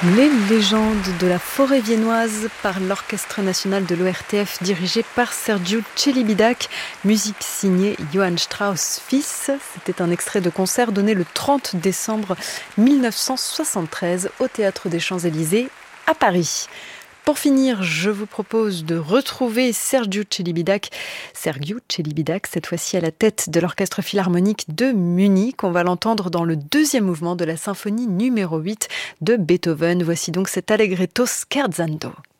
Les légendes de la forêt viennoise par l'Orchestre national de l'ORTF dirigé par Sergiu Celibidache, musique signée Johann Strauss fils. C'était un extrait de concert donné le 30 décembre 1973 au Théâtre des Champs-Élysées à Paris. Pour finir, je vous propose de retrouver Sergiu Celibidache, cette fois-ci à la tête de l'Orchestre philharmonique de Munich. On va l'entendre dans le deuxième mouvement de la symphonie numéro 8 de Beethoven. Voici donc cet Allegretto scherzando.